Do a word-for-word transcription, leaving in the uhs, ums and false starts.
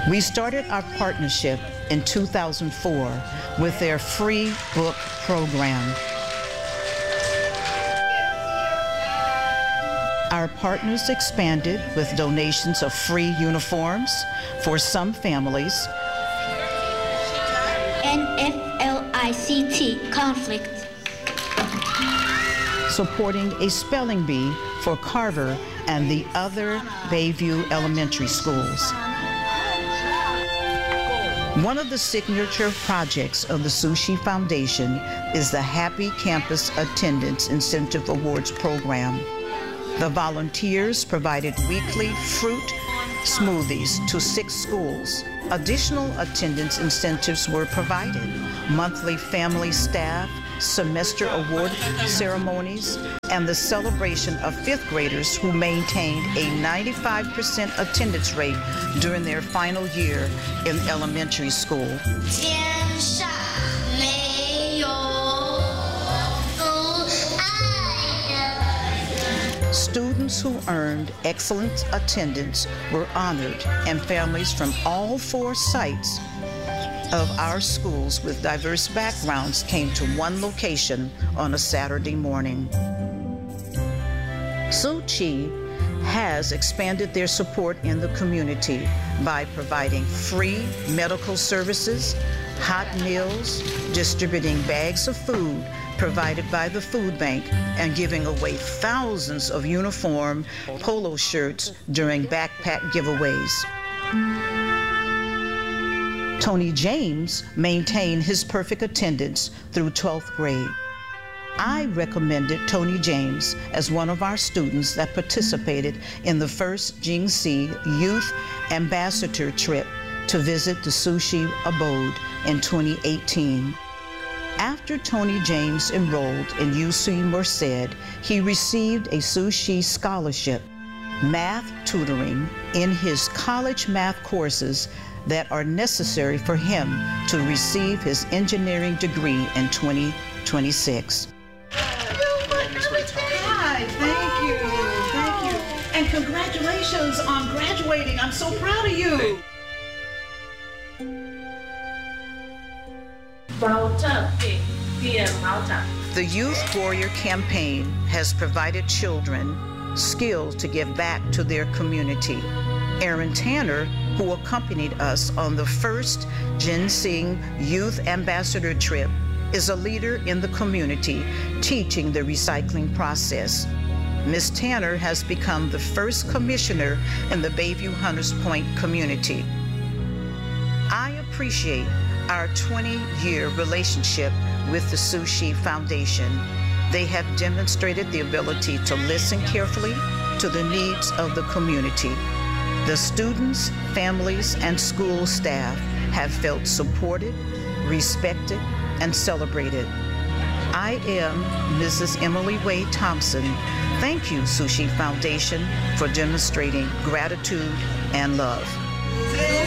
We started our partnership in two thousand four with their free book program. Our partners expanded with donations of free uniforms for some families, N F L I C T conflict, supporting a spelling bee for Carver and the other Bayview elementary schools. One of the signature projects of the Sushi Foundation is the Happy Campus Attendance Incentive Awards program. The volunteers provided weekly fruit smoothies to six schools. Additional attendance incentives were provided: monthly family staff, semester award ceremonies, and the celebration of fifth graders who maintained a ninety-five percent attendance rate during their final year in elementary school. Students who earned excellent attendance were honored, and families from all four sites of our schools with diverse backgrounds came to one location on a Saturday morning. Sushi has expanded their support in the community by providing free medical services, hot meals, distributing bags of food provided by the food bank, and giving away thousands of uniform polo shirts during backpack giveaways. Tony James maintained his perfect attendance through twelfth grade. I recommended Tony James as one of our students that participated in the first Jingxi Youth Ambassador trip to visit the sushi abode in twenty eighteen. After Tony James enrolled in U C Merced, he received a sushi scholarship, math tutoring in his college math courses that are necessary for him to receive his engineering degree in twenty twenty-six. Hi, thank you, thank you. And congratulations on graduating. I'm so proud of you. The Youth Warrior Campaign has provided children skills to give back to their community. Aaron Tanner, who accompanied us on the first Ginseng Youth Ambassador trip, is a leader in the community teaching the recycling process. Miz Tanner has become the first commissioner in the Bayview Hunters Point community. I appreciate our twenty-year relationship with the Sushi Foundation. They have demonstrated the ability to listen carefully to the needs of the community. The students, families, and school staff have felt supported, respected, and celebrated. I am Missus Emily Wade Thompson. Thank you, Sushi Foundation, for demonstrating gratitude and love.